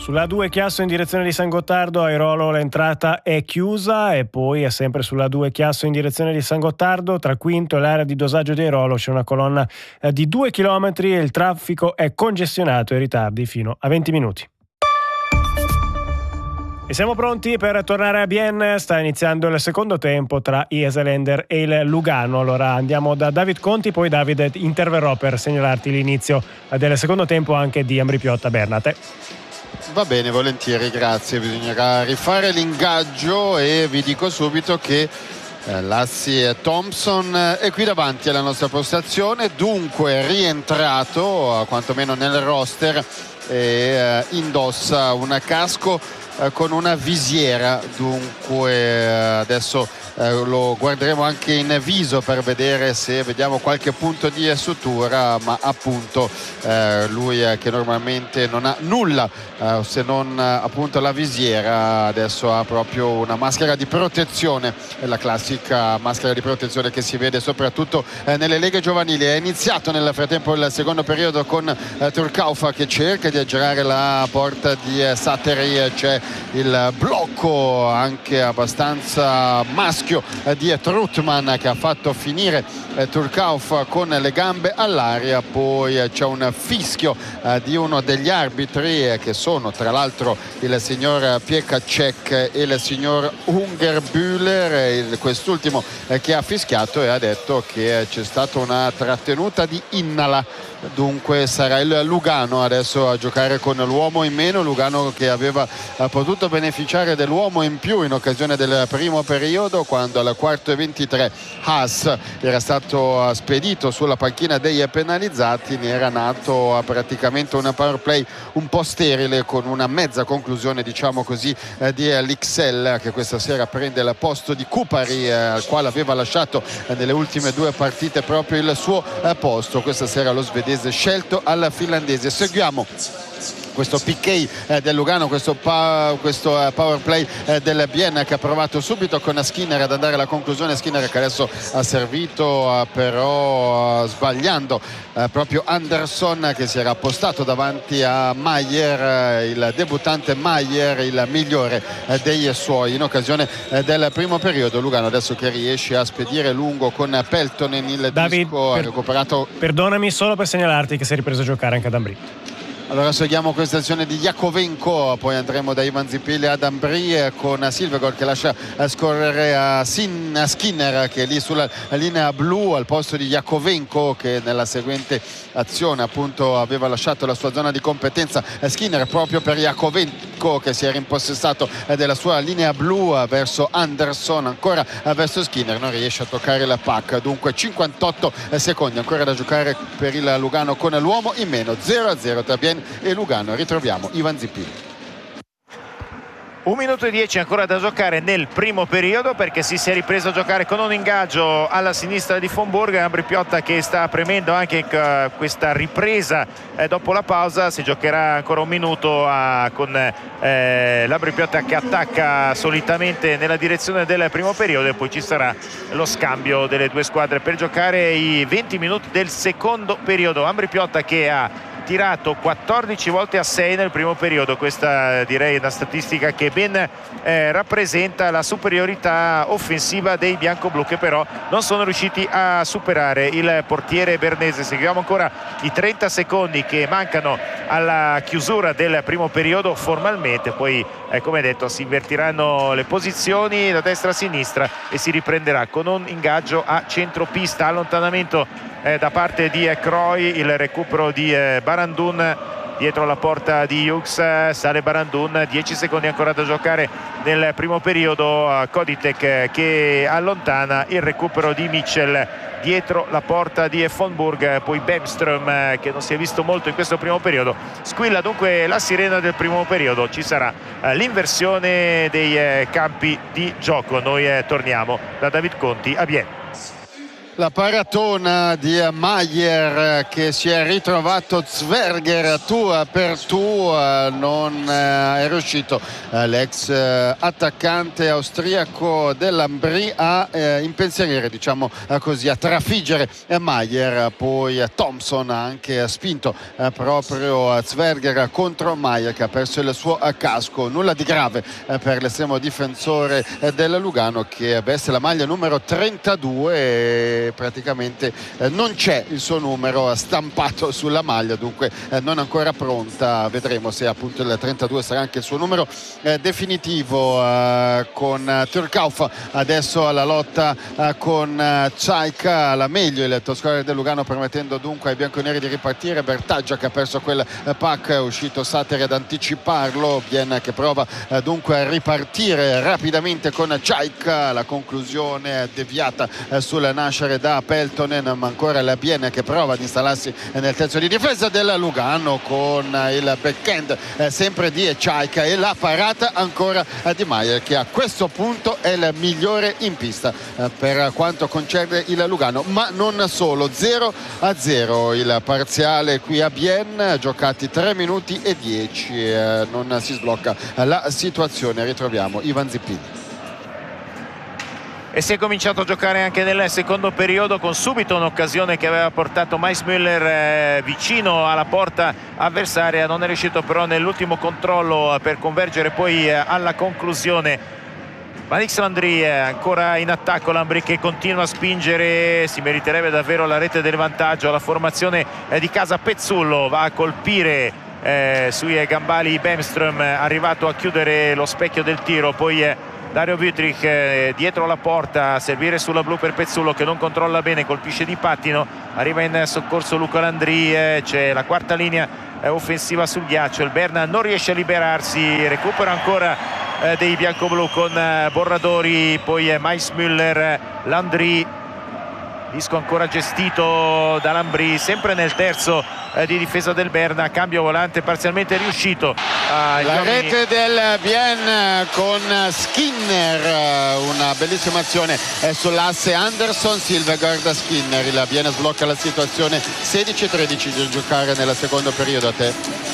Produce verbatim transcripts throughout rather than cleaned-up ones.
Sulla due Chiasso in direzione di San Gottardo, Airolo l'entrata è chiusa, e poi è sempre sulla due Chiasso in direzione di San Gottardo, tra Quinto e l'area di dosaggio di Airolo c'è una colonna eh, di due chilometri e il traffico è congestionato e ritardi fino a venti minuti. E siamo pronti per tornare a Bienne. Sta iniziando il secondo tempo tra i Eselender e il Lugano. Allora andiamo da David Conti, poi Davide interverrò per segnalarti l'inizio del secondo tempo anche di Ambri Piotta. Bernate. Va bene, volentieri, grazie. Bisognerà rifare l'ingaggio e vi dico subito che eh, Lassie Thompson è qui davanti alla nostra postazione, dunque rientrato eh, quantomeno nel roster, e eh, indossa un casco eh, con una visiera, dunque eh, adesso eh, lo guarderemo anche in viso per vedere se vediamo qualche punto di sutura, ma appunto eh, lui eh, che normalmente non ha nulla eh, se non eh, appunto la visiera, adesso ha proprio una maschera di protezione, è la classica maschera di protezione che si vede soprattutto eh, nelle leghe giovanili. È iniziato nel frattempo il secondo periodo con eh, Turkaufa che cerca di aggirare la porta di eh, Satteri, c'è il blocco anche abbastanza maschio eh, di Trutman che ha fatto finire eh, Turkaufa con le gambe all'aria, poi eh, c'è un fischio eh, di uno degli arbitri eh, che sono tra l'altro il signor Piekacek e il signor Ungerbühler, quest'ultimo eh, che ha fischiato e ha detto che eh, c'è stata una trattenuta di Innala, dunque sarà il Lugano adesso a giocare con l'uomo in meno. Lugano che aveva eh, potuto beneficiare dell'uomo in più in occasione del primo periodo, quando al quarto e ventitré Haas era stato eh, spedito sulla panchina dei penalizzati. Ne era nato eh, praticamente un power play un po' sterile, con una mezza conclusione diciamo così eh, di l'Ixel, che questa sera prende il posto di Kupari, eh, al quale aveva lasciato eh, nelle ultime due partite proprio il suo eh, posto. Questa sera lo svedese scelto al finlandese. Seguiamo questo P K eh, del Lugano, questo, pa questo eh, power play eh, del Bienne, che ha provato subito con Skinner ad andare alla conclusione. Skinner che adesso ha servito eh, però eh, sbagliando eh, proprio Anderson, che si era appostato davanti a Maier, eh, il debuttante Maier, il migliore eh, dei suoi in occasione eh, del primo periodo. Lugano adesso che riesce a spedire lungo con Peltonen, il David, disco per, recuperato. Perdonami, solo per segnalarti che si è ripreso a giocare anche ad Ambri. Allora seguiamo questa azione di Jakovenko, poi andremo da Ivan Zipili ad Ambri con Silvegor che lascia scorrere a, Sin, a Skinner, che è lì sulla linea blu al posto di Jakovenko, che nella seguente azione appunto aveva lasciato la sua zona di competenza. Skinner proprio per Jakovenko, che si era impossessato della sua linea blu verso Anderson, ancora verso Skinner, non riesce a toccare la pacca. Dunque cinquantotto secondi ancora da giocare per il Lugano con l'uomo in meno, zero a zero tra Bienne e Lugano. Ritroviamo Ivan Zippili. Un minuto e dieci ancora da giocare nel primo periodo, perché si è ripreso a giocare con un ingaggio alla sinistra di von Burg. Ambri Piotta che sta premendo anche questa ripresa eh, dopo la pausa. Si giocherà ancora un minuto a, con eh, l'Ambri Piotta che attacca solitamente nella direzione del primo periodo, e poi ci sarà lo scambio delle due squadre per giocare i venti minuti del secondo periodo. Ambri Piotta che ha tirato quattordici volte a sei nel primo periodo. Questa direi è una statistica che ben eh, rappresenta la superiorità offensiva dei bianco-blu, che però non sono riusciti a superare il portiere bernese. Seguiamo ancora i trenta secondi che mancano alla chiusura del primo periodo formalmente, poi eh, come detto si invertiranno le posizioni da destra a sinistra e si riprenderà con un ingaggio a centropista. Allontanamento eh, da parte di eh, Croy, il recupero di eh, Barandun dietro la porta di Hughes. Sale Barandun, dieci secondi ancora da giocare nel primo periodo. Koditek che allontana, il recupero di Mitchell dietro la porta di von Burg, poi Bemström che non si è visto molto in questo primo periodo. Squilla dunque la sirena del primo periodo, ci sarà l'inversione dei campi di gioco. Noi torniamo da David Conti a Bienne. La paratona di Mayer che si è ritrovato Zwerger tu per tu, non è riuscito l'ex attaccante austriaco dell'Ambri a impensierire, diciamo così, a trafiggere Mayer. Poi Thompson ha anche spinto proprio Zwerger contro Mayer, che ha perso il suo casco. Nulla di grave per l'estremo difensore del Lugano, che veste la maglia numero trentadue e praticamente eh, non c'è il suo numero stampato sulla maglia, dunque eh, non ancora pronta. Vedremo se appunto il trentadue sarà anche il suo numero eh, definitivo. eh, con eh, Turkauf adesso alla lotta eh, con eh, Cajka, la meglio il top scorer del Lugano, permettendo dunque ai bianconeri di ripartire. Bertaggia che ha perso quel eh, pack, è uscito Sateri ad anticiparlo. Bien che prova eh, dunque a ripartire rapidamente con Cajka, la conclusione deviata eh, sul nascere da Peltonen, ma ancora la Bien che prova ad installarsi nel terzo di difesa del Lugano con il backhand eh, sempre di Cajka e la parata ancora di Mayer, che a questo punto è il migliore in pista eh, per quanto concerne il Lugano, ma non solo. Zero a zero il parziale qui a Bien, giocati tre minuti e dieci, eh, non si sblocca la situazione. Ritroviamo Ivan Zippini. E si è cominciato a giocare anche nel secondo periodo, con subito un'occasione che aveva portato Meissmüller eh, vicino alla porta avversaria. Non è riuscito però nell'ultimo controllo per convergere poi eh, alla conclusione. Manix Landry è ancora in attacco, Landry che continua a spingere, si meriterebbe davvero la rete del vantaggio. La formazione eh, di casa Pezzullo va a colpire eh, sui gambali Bemström, arrivato a chiudere lo specchio del tiro. Poi eh, Dario Wüthrich eh, dietro la porta a servire sulla blu per Pezzullo, che non controlla bene, colpisce di pattino. Arriva in soccorso Luca Landry, eh, c'è la quarta linea eh, offensiva sul ghiaccio. Il Berna non riesce a liberarsi, recupera ancora eh, dei biancoblu con eh, Borradori, poi eh, Meissmüller, Landry. Disco ancora gestito da Landry, sempre nel terzo eh, di difesa del Berna. Cambio volante parzialmente riuscito. Ah, la uomini... rete del Bien con Skinner, una bellissima azione sull'asse Anderson, Silvegaard, Skinner. Il Bien sblocca la situazione. Sedici a tredici di giocare nel secondo periodo. A te.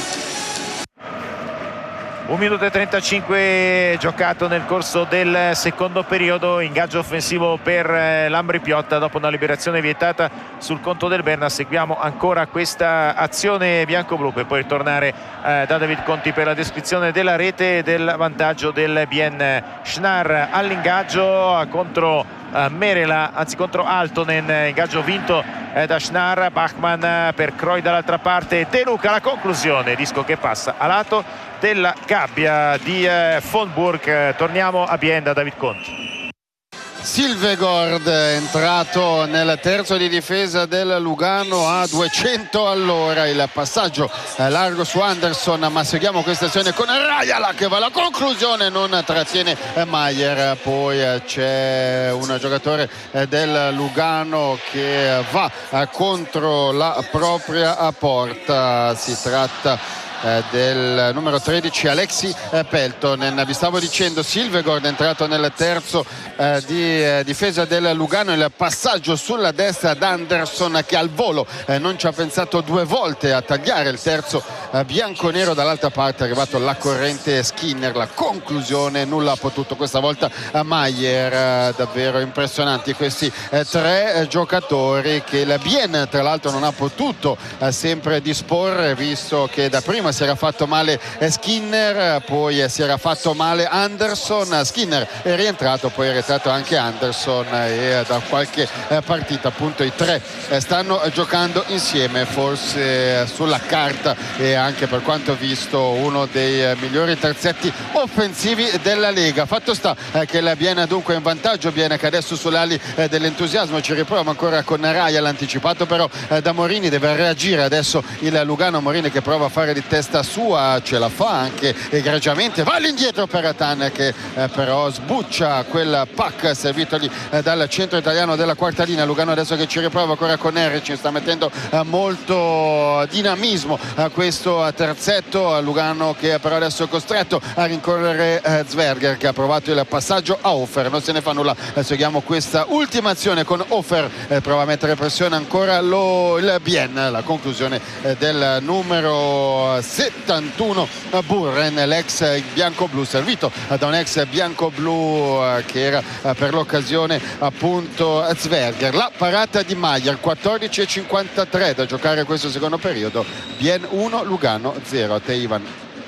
un minuto e trentacinque giocato nel corso del secondo periodo. Ingaggio offensivo per l'Ambri Piotta dopo una liberazione vietata sul conto del Berna. Seguiamo ancora questa azione bianco-blu per poi ritornare eh, da David Conti per la descrizione della rete e del vantaggio del Bien. Schnarr all'ingaggio contro Uh, Merela, anzi contro Altonen, ingaggio vinto eh, da Schnarr. Bachmann per Croy dall'altra parte, De Luca la conclusione, disco che passa a lato della gabbia di eh, von Burg. Eh, torniamo a Bien da David Conti. Silvegaard è entrato nel terzo di difesa del Lugano a duecento all'ora. Il passaggio largo su Anderson, ma seguiamo questa azione con Rajala che va alla conclusione, non trattiene Mayer. Poi c'è un giocatore del Lugano che va contro la propria porta. Si tratta del numero tredici Alexi Peltonen. Vi stavo dicendo, Silvegaard è entrato nel terzo eh, di eh, difesa del Lugano. Il passaggio sulla destra ad Anderson, che al volo eh, non ci ha pensato due volte a tagliare il terzo eh, bianconero. Dall'altra parte è arrivato la corrente Skinner, la conclusione nulla ha potuto questa volta a Mayer. Eh, davvero impressionanti questi eh, tre eh, giocatori che la Bien tra l'altro non ha potuto eh, sempre disporre, visto che da prima si era fatto male Skinner, poi si era fatto male Anderson. Skinner è rientrato, poi è rientrato anche Anderson, e da qualche partita appunto i tre stanno giocando insieme. Forse sulla carta e anche per quanto visto uno dei migliori terzetti offensivi della Lega. Fatto sta che la Bien dunque in vantaggio, Bien che adesso sulle ali dell'entusiasmo. Ci riproviamo ancora con Raia, l'anticipato però da Morini. Deve reagire adesso il Lugano. Morini che prova a fare di testa testa sua, ce la fa anche egregiamente, va all'indietro per Atan che eh, però sbuccia quel pack servitogli eh, dal centro italiano della quarta linea. Lugano adesso che ci riprova ancora con Eric, sta mettendo eh, molto dinamismo a eh, questo terzetto. Lugano che però adesso è costretto a rincorrere eh, Zwerger che ha provato il passaggio a Hofer, non se ne fa nulla. Eh, seguiamo questa ultima azione con Hofer, eh, prova a mettere pressione ancora lo, il Bien, la conclusione eh, del numero settantuno Burren, l'ex bianco-blu, servito da un ex bianco-blu eh, che era eh, per l'occasione appunto Zwerger. La parata di Maier, quattordici e cinquantatré da giocare questo secondo periodo. Bien uno, Lugano zero. A te Ivan.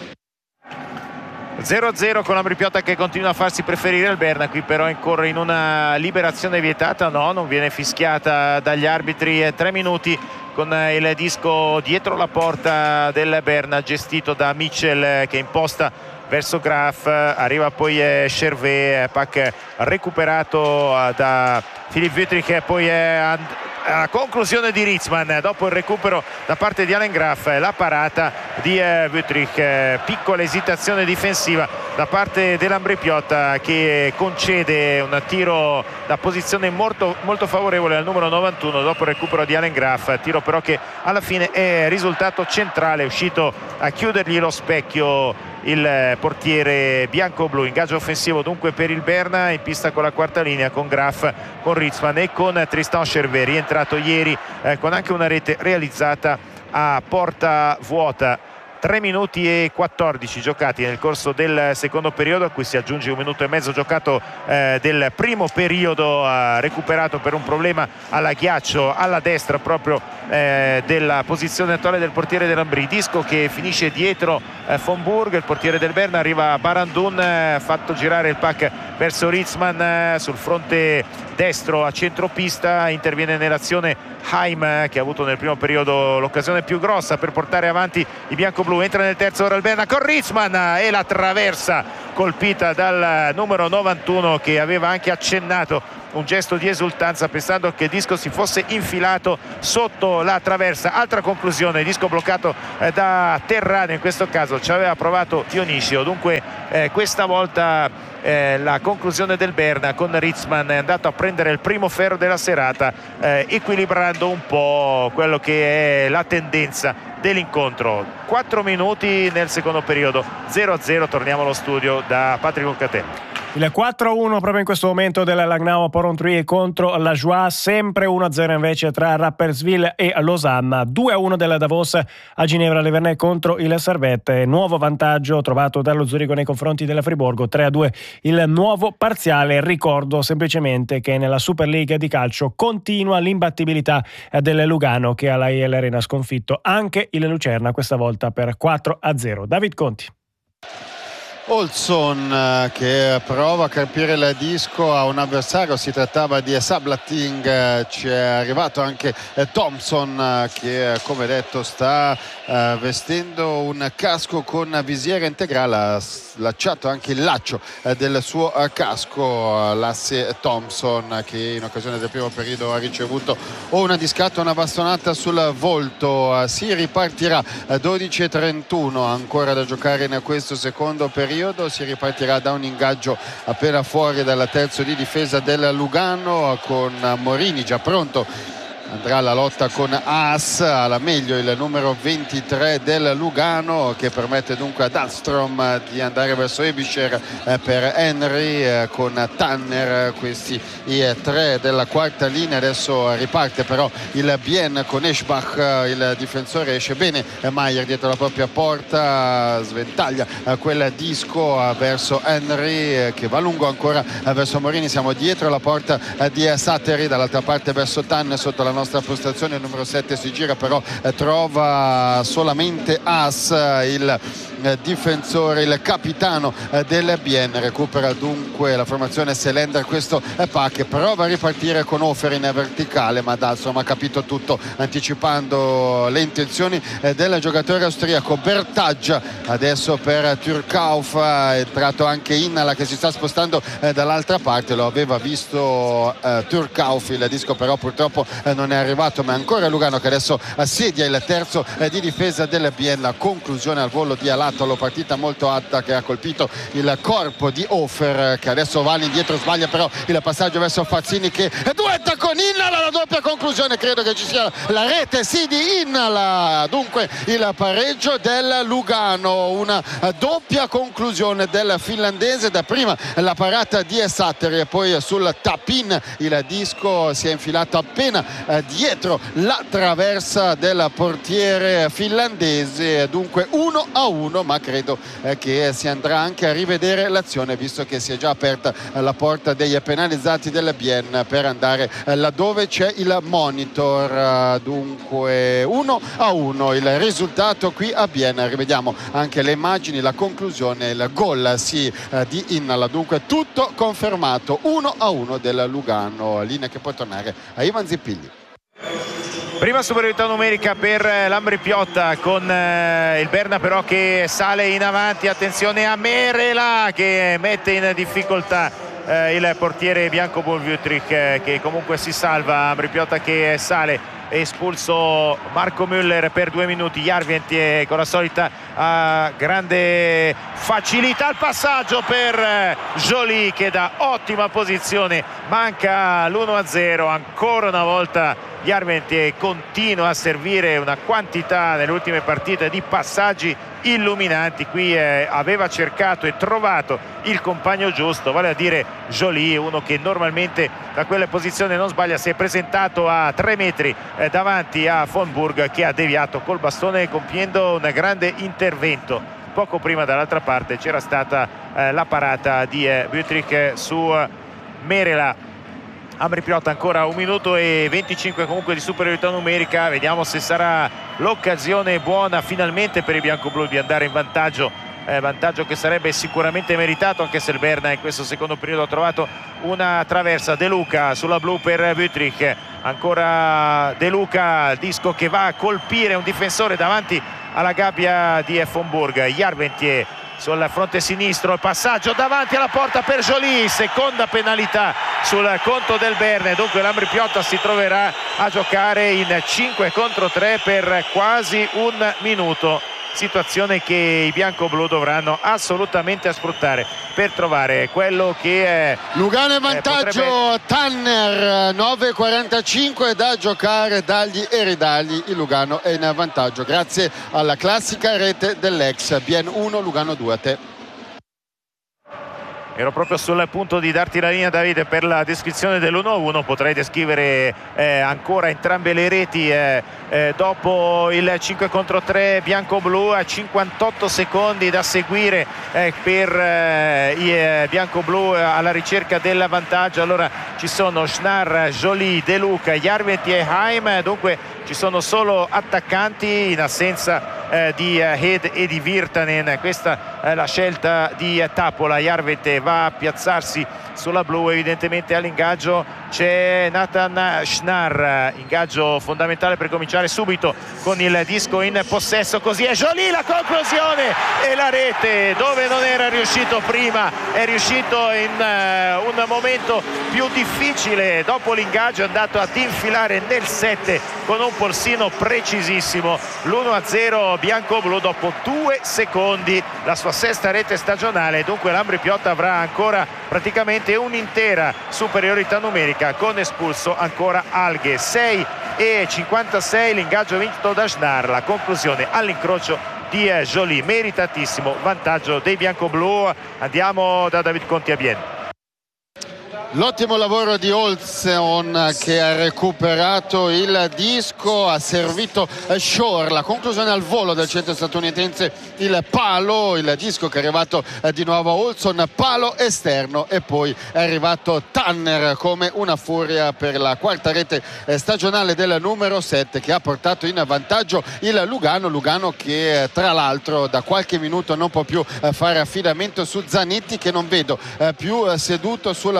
zero a zero con Ambri-Piotta che continua a farsi preferire il Berna. Qui però incorre in una liberazione vietata, no, non viene fischiata dagli arbitri. Tre minuti con il disco dietro la porta del Berna, gestito da Mitchell che imposta verso Graf, arriva poi Chervet, pack recuperato da Philipp Wüttrich, poi è a conclusione di Ritzman dopo il recupero da parte di Alain Graf, la parata di eh, Wüttrich, eh, piccola esitazione difensiva da parte dell'Ambri-Piotta che concede un tiro da posizione molto, molto favorevole al numero novantuno dopo il recupero di Alain Graf, tiro però che alla fine è risultato centrale, è uscito a chiudergli lo specchio il portiere bianco-blu. Ingaggio offensivo dunque per il Berna, in pista con la quarta linea con Graf, con Ritzman e con Tristan Chervet, rientrato ieri eh, con anche una rete realizzata a porta vuota. tre minuti e quattordici giocati nel corso del secondo periodo, a cui si aggiunge un minuto e mezzo giocato eh, del primo periodo, eh, recuperato per un problema alla ghiaccio alla destra proprio eh, della posizione attuale del portiere dell'Ambri. Disco che finisce dietro eh, von Burg, il portiere del Berna, arriva Barandun, eh, fatto girare il pack verso Ritzman eh, sul fronte destro a centropista, interviene nell'azione Haim eh, che ha avuto nel primo periodo l'occasione più grossa per portare avanti i bianco-blu. Entra nel terzo ora il Berna con Ritzman e la traversa colpita dal numero novantuno che aveva anche accennato un gesto di esultanza pensando che il disco si fosse infilato sotto la traversa. Altra conclusione, disco bloccato eh, da Terrano, in questo caso ci aveva provato Dionisio. Dunque eh, questa volta eh, la conclusione del Berna con Ritzman è andato a prendere il primo ferro della serata, eh, equilibrando un po' quello che è la tendenza dell'incontro. Quattro minuti nel secondo periodo, zero a zero. Torniamo allo studio da Patrick Occatelli. Il quattro a uno proprio in questo momento della Langnau Porrentruy contro la Joie, sempre uno a zero invece tra Rapperswil e Lausanne, due a uno della Davos a Ginevra Levernay contro il Servette, nuovo vantaggio trovato dallo Zurigo nei confronti della Friburgo, tre a due il nuovo parziale. Ricordo semplicemente che nella Super League di calcio continua l'imbattibilità del Lugano che alla I L Arena ha sconfitto anche il Lucerna, questa volta per quattro a zero. David Conti. Olson che prova a capire il disco a un avversario, si trattava di Sablating, ci è arrivato anche Thompson che come detto sta uh, vestendo un casco con visiera integrale, ha slacciato anche il laccio uh, del suo uh, casco, l'asse Thompson che in occasione del primo periodo ha ricevuto o una discatta o una bastonata sul volto. Uh, si ripartirà uh, dodici e trentuno ancora da giocare in questo secondo periodo. Si ripartirà da un ingaggio appena fuori dal terzo di difesa del Lugano con Morini già pronto. Andrà alla lotta con Haas, alla meglio il numero ventitré del Lugano che permette dunque ad Alstrom di andare verso Ebischer eh, per Henry eh, con Tanner, questi i tre della quarta linea. Adesso riparte però il Bien con Eschbach, il difensore esce bene, Maier dietro la propria porta sventaglia eh, quel disco eh, verso Henry eh, che va lungo ancora eh, verso Morini. Siamo dietro la porta eh, di Satteri, dall'altra parte verso Tanner sotto la nostra postazione. Il numero sette si gira però eh, trova solamente Haas, il eh, difensore, il capitano eh, del Bien. Recupera dunque la formazione Selender, questo eh, pack prova a ripartire con Hofer in verticale, ma Dahlstrom ha capito tutto anticipando le intenzioni eh, del giocatore austriaco. Bertaggia adesso per Turkauf, è entrato anche Innala che si sta spostando eh, dall'altra parte, lo aveva visto eh, Turkauf, il disco però purtroppo eh, non non è arrivato, ma è ancora Lugano che adesso assedia il terzo di difesa del Biella. Conclusione al volo di Alatalo, partita molto alta che ha colpito il corpo di Ofer, che adesso va all'indietro, sbaglia però il passaggio verso Fazzini che duetta con Innala. La doppia conclusione, credo che ci sia la rete sì di Innala, dunque il pareggio del Lugano, una doppia conclusione del finlandese, da prima la parata di Satteri e poi sul tap-in il disco si è infilato appena dietro la traversa del portiere finlandese. Dunque uno a uno, ma credo che si andrà anche a rivedere l'azione, visto che si è già aperta la porta dei penalizzati del Bien per andare laddove c'è il monitor. Dunque uno a uno il risultato qui a Bien. Rivediamo anche le immagini, la conclusione, il gol sì, di Innala. Dunque tutto confermato, uno a uno del Lugano. Linea che può tornare a Ivan Zippilli. Prima superiorità numerica per l'Ambri Piotta, con eh, il Berna però che sale in avanti. Attenzione a Merela che mette in difficoltà eh, il portiere bianco Bolvutrich, eh, che comunque si salva. Ambri Piotta che sale, espulso Marco Müller per due minuti. Järventie con la solita uh, grande facilità al passaggio per Joly che da ottima posizione manca l'uno a zero. Ancora una volta Järventie continua a servire una quantità nelle ultime partite di passaggi illuminanti. Qui eh, aveva cercato e trovato il compagno giusto, vale a dire Joly, uno che normalmente da quella posizione non sbaglia. Si è presentato a tre metri eh, davanti a von Burg, che ha deviato col bastone compiendo un grande intervento. Poco prima dall'altra parte c'era stata eh, la parata di eh, Butrich su eh, Merela. Ambri Piotta ancora un minuto e venticinque comunque di superiorità numerica. Vediamo se sarà l'occasione buona finalmente per i biancoblù di andare in vantaggio, eh, vantaggio che sarebbe sicuramente meritato, anche se il Berna in questo secondo periodo ha trovato una traversa. De Luca sulla blu per Butrich, ancora De Luca, disco che va a colpire un difensore davanti alla gabbia di von Burg. Järventie sul fronte sinistro, il passaggio davanti alla porta per Joly, seconda penalità sul conto del Berna. Dunque l'Ambri Piotta si troverà a giocare in cinque contro tre per quasi un minuto, situazione che i bianco-blu dovranno assolutamente sfruttare per trovare quello che è Lugano in vantaggio. eh, potrebbe... Tanner, nove e quarantacinque da giocare dagli Eridali. Il Lugano è in vantaggio grazie alla classica rete dell'ex. Bien uno, Lugano due. A te. Ero proprio sul punto di darti la linea, Davide, per la descrizione dell'uno a uno. Potrei descrivere eh, ancora entrambe le reti eh, eh, dopo il cinque contro tre bianco-blu, a cinquantotto secondi da seguire eh, per eh, i eh, bianco-blu alla ricerca del vantaggio. Allora ci sono Schnarr, Joly, De Luca, Järventie e Haim. Dunque ci sono solo attaccanti in assenza eh, di eh, Head e di Virtanen. Questa è la scelta di eh, Tapola. Järventie va a piazzarsi sulla blu, evidentemente all'ingaggio c'è Nathan Schnarr, ingaggio fondamentale per cominciare subito con il disco in possesso. Così è Joly, la conclusione e la rete, dove non era riuscito prima è riuscito in uh, un momento più difficile. Dopo l'ingaggio è andato ad infilare nel sette con un polsino precisissimo. L'uno a zero bianco-blu dopo due secondi, la sua sesta rete stagionale. Dunque l'Ambri Piotta avrà ancora praticamente un'intera superiorità numerica, con espulso ancora Alghe. Sei e cinquantasei l'ingaggio vinto da Schnarr, la conclusione all'incrocio di Joly, meritatissimo vantaggio dei bianco-blu. Andiamo da David Conti a Bien. L'ottimo lavoro di Olsson che ha recuperato il disco, ha servito Shore, la conclusione al volo del centro statunitense, il palo, il disco che è arrivato di nuovo a Olsson, palo esterno, e poi è arrivato Tanner come una furia per la quarta rete stagionale del numero sette, che ha portato in vantaggio il Lugano. Lugano che tra l'altro da qualche minuto non può più fare affidamento su Zanetti, che non vedo più seduto sulla panchina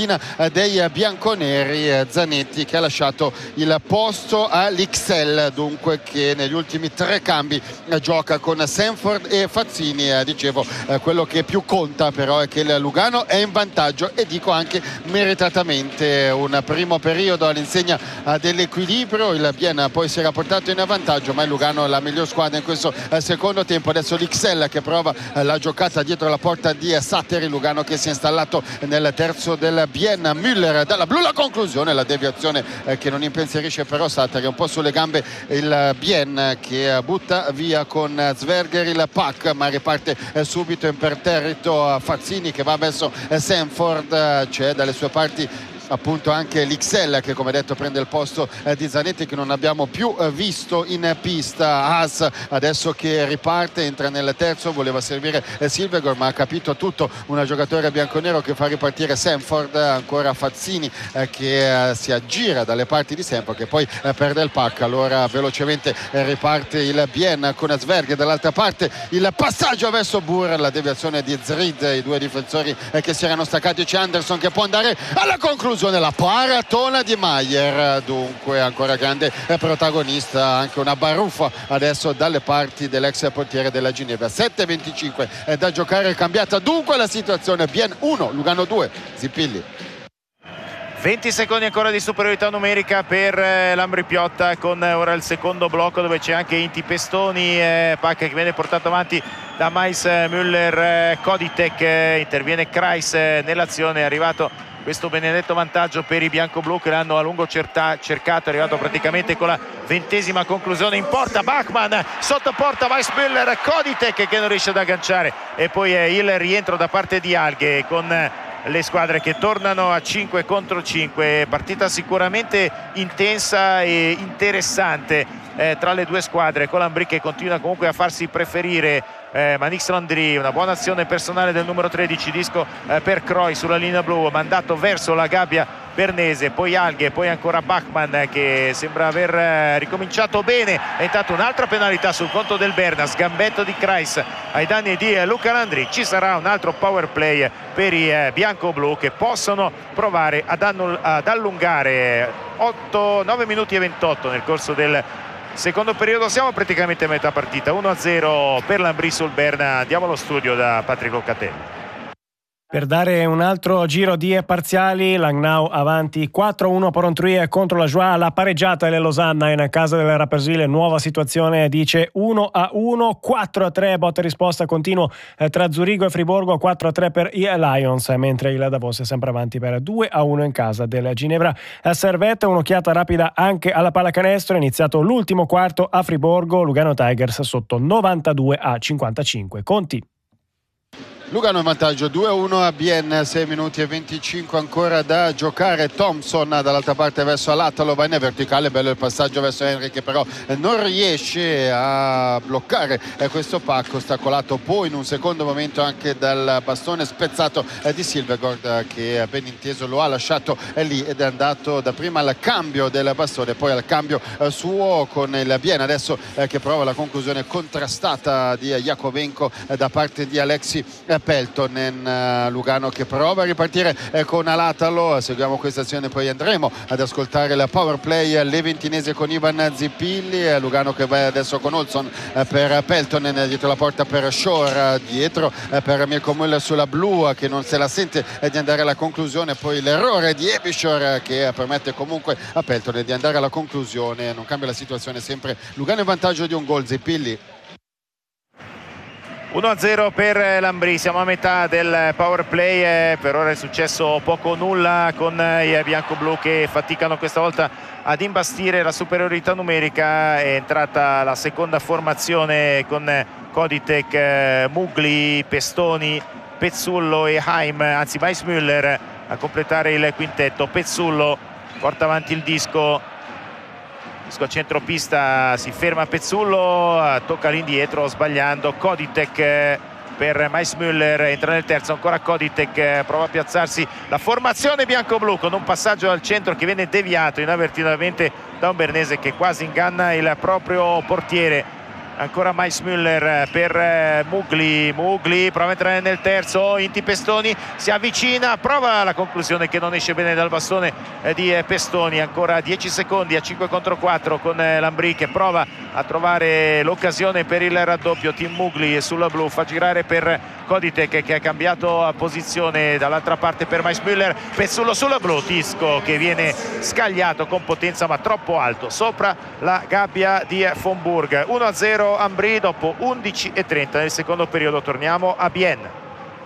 panchina dei bianconeri, Zanetti che ha lasciato il posto all'X L, dunque, che negli ultimi tre cambi gioca con Sanford e Fazzini. Dicevo, quello che più conta però è che il Lugano è in vantaggio, e dico anche meritatamente. Un primo periodo all'insegna dell'equilibrio, il Bienne poi si era portato in vantaggio, ma il Lugano è la miglior squadra in questo secondo tempo. Adesso l'X L che prova la giocata dietro la porta di Satteri, Lugano che si è installato nel terzo del Bienne. Müller dalla blu, la conclusione, la deviazione che non impensierisce però Satteri, un po' sulle gambe il Bienne che butta via con Zwerger il pack, ma riparte subito imperterrito Fazzini che va verso Sanford. C'è dalle sue parti appunto anche l'X L che, come detto, prende il posto eh, di Zanetti, che non abbiamo più eh, visto in pista. Haas adesso che riparte, entra nel terzo, voleva servire eh, Silvergor ma ha capito tutto, un giocatore bianconero che fa ripartire Sanford. Ancora Fazzini eh, che eh, si aggira dalle parti di Sanford, che poi eh, perde il pack. Allora velocemente eh, riparte il Bienne con Zwerg dall'altra parte, il passaggio verso Burr, la deviazione di Zrid, i due difensori eh, che si erano staccati. C'è Anderson che può andare alla conclusione, la paratona di Maier, dunque ancora grande protagonista, anche una baruffa adesso dalle parti dell'ex portiere della Ginevra. Sette e venticinque da giocare, cambiata dunque la situazione. Bienne uno, Lugano due. Zippilli. venti secondi ancora di superiorità numerica per eh, l'Ambri Piotta, con eh, ora il secondo blocco dove c'è anche Inti Pestoni, eh, pacca che viene portato avanti da Mais, eh, Müller, eh, Koditek, eh, interviene Kreis eh, nell'azione. È arrivato questo benedetto vantaggio per i bianco-blu che l'hanno a lungo certa, cercato, è arrivato praticamente con la ventesima conclusione in porta. Bachmann sotto porta, Weissmüller, Koditek che non riesce ad agganciare, e poi è il rientro da parte di Alghe con le squadre che tornano a cinque contro cinque. Partita sicuramente intensa e interessante eh, tra le due squadre, con l'Ambri che continua comunque a farsi preferire. eh, Manix Landry, una buona azione personale del numero tredici, disco eh, per Croy sulla linea blu, mandato verso la gabbia bernese, poi Alghe, poi ancora Bachmann che sembra aver eh, ricominciato bene. È intanto un'altra penalità sul conto del Berna, sgambetto di Kreis ai danni di eh, Luca Landry. Ci sarà un altro power play per i eh, bianco-blu che possono provare ad, ad allungare otto, nove minuti e ventotto nel corso del secondo periodo. Siamo praticamente a metà partita, uno a zero per l'Ambri sul Berna. Andiamo allo studio da Patrick Locatelli. Per dare un altro giro di parziali, Langnau avanti quattro a uno per Ontruy contro la Joie, la pareggiata delle Losanna in casa del Rapperswil, nuova situazione, dice uno a uno, quattro a tre, botta e risposta continuo eh, tra Zurigo e Friburgo, quattro a tre per i Lions, mentre il Davos è sempre avanti per due a uno in casa del Ginevra Servette. Un'occhiata rapida anche alla pallacanestro, è iniziato l'ultimo quarto a Friburgo, Lugano Tigers sotto novantadue a cinquantacinque. Conti. Lugano in vantaggio due a uno a Bienne, sei minuti e venticinque ancora da giocare. Thompson dall'altra parte verso Alatalo, va in verticale, bello il passaggio verso Henry che però non riesce a bloccare questo pacco, ostacolato poi in un secondo momento anche dal bastone spezzato di Silvergord, che ben inteso lo ha lasciato lì ed è andato dapprima al cambio del bastone, poi al cambio suo con il Bienne adesso che prova la conclusione contrastata di Jakovenko da parte di Alexi Peltonen. Lugano che prova a ripartire con Alatalo. Seguiamo questa azione, poi andremo ad ascoltare la power play leventinese con Ivan Zippilli. Lugano che va adesso con Olson per Peltonen, dietro la porta per Shore, dietro per Mirko Müller sulla blu che non se la sente di andare alla conclusione, poi l'errore di Ebishor che permette comunque a Peltonen di andare alla conclusione. Non cambia la situazione, sempre Lugano in vantaggio di un gol. Zippilli. uno a zero per l'Ambri, siamo a metà del power play, per ora è successo poco o nulla con i bianco-blu che faticano questa volta ad imbastire la superiorità numerica. È entrata la seconda formazione con Koditek, Mugli, Pestoni, Pezzullo e Haim, anzi Weissmüller a completare il quintetto. Pezzullo porta avanti il disco, disco a centropista, si ferma Pezzullo, tocca all'indietro sbagliando. Koditek per Weissmüller, entra nel terzo, ancora Koditek, prova a piazzarsi la formazione bianco-blu con un passaggio al centro che viene deviato inavvertitamente da un bernese che quasi inganna il proprio portiere. ancora Mais Müller per Mugli. Mugli prova a entrare nel terzo, Inti Pestoni si avvicina, prova la conclusione che non esce bene dal bastone di Pestoni. Ancora dieci secondi a cinque contro quattro con Lambri che prova a trovare l'occasione per il raddoppio. Tim Mugli sulla blu, fa girare per Koditek che ha cambiato posizione dall'altra parte per Mais Müller. Pezzullo sulla blu, Tisco che viene scagliato con potenza ma troppo alto sopra la gabbia di Fomburg. uno a zero Ambri dopo undici e trenta nel secondo periodo. Torniamo a Bienne.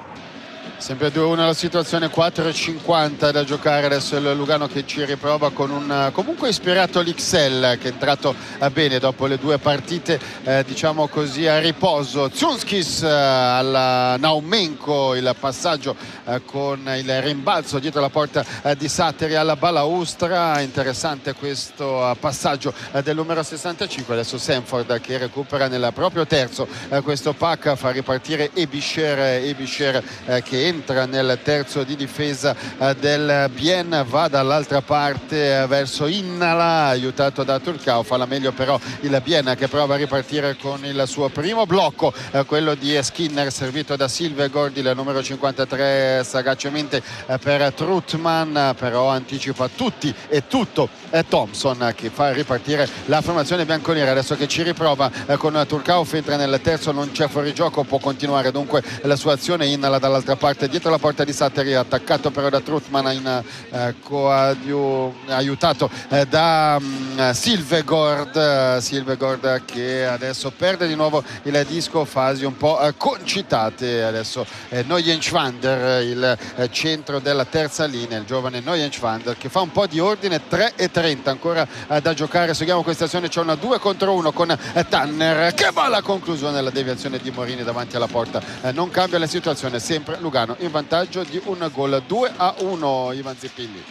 Sempre due a uno la situazione, quattro e cinquanta da giocare. Adesso il Lugano che ci riprova con un comunque ispirato l'X L che è entrato bene dopo le due partite eh, diciamo così a riposo. Zunskis eh, alla Naumenko, il passaggio eh, con il rimbalzo dietro la porta eh, di Satteri alla balaustra. Interessante questo eh, passaggio eh, del numero sessantacinque. Adesso Sanford che recupera nel proprio terzo eh, questo pack, fa ripartire Ebischer, Ebischer eh, che entra nel terzo di difesa eh, del Bienne, va dall'altra parte eh, verso Innala, aiutato da Turcao. Fa la meglio però il Bienne che prova a ripartire con il suo primo blocco, eh, quello di Skinner servito da Silvegord, il numero cinquantatré sagacemente eh, per Trutman, però anticipa tutti e tutto eh, Thompson che fa ripartire la formazione bianconera. Adesso che ci riprova eh, con Turcao, entra nel terzo, non c'è fuorigioco, può continuare dunque la sua azione. Innala dall'altra parte dietro la porta di Satteri, attaccato però da Trutman, in, eh, coadiu, aiutato eh, da um, Silvegord, uh, Silvegord che adesso perde di nuovo il disco, fasi un po' eh, concitate. Adesso eh, Neuenschwander, il eh, centro della terza linea, il giovane Neuenschwander che fa un po' di ordine. Tre e trenta ancora eh, da giocare. Seguiamo questa azione, c'è una due contro uno con eh, Tanner che va alla conclusione della deviazione di Morini davanti alla porta. Eh, non cambia la situazione, sempre Lugano in vantaggio di un gol. Due a uno Ivan Zippilli.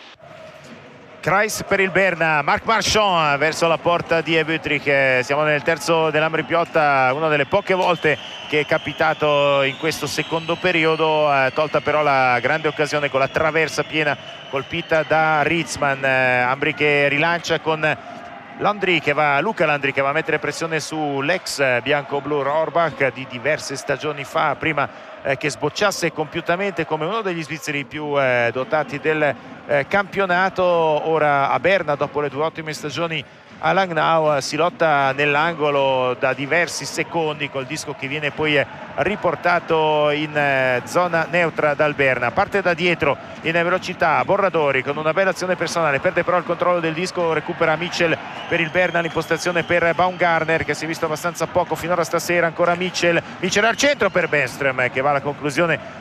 Kreis per il Berna, Marc Marchand verso la porta di Wüttrich. Siamo nel terzo dell'Ambri Piotta, una delle poche volte che è capitato in questo secondo periodo, eh, tolta però la grande occasione con la traversa piena colpita da Ritzman. eh, Ambri che rilancia con Landry che va, Luca Landry che va a mettere pressione sull'ex bianco-blu Rohrbach di diverse stagioni fa, prima eh, che sbocciasse compiutamente come uno degli svizzeri più eh, dotati del eh, campionato. Ora a Berna, dopo le due ottime stagioni a Langnau, si lotta nell'angolo da diversi secondi col disco che viene poi riportato in zona neutra dal Berna. Parte da dietro in velocità Borradori con una bella azione personale, perde però il controllo del disco, recupera Mitchell per il Berna, l'impostazione per Baumgartner che si è visto abbastanza poco finora stasera. Ancora Mitchell, Mitchell al centro per Benström che va alla conclusione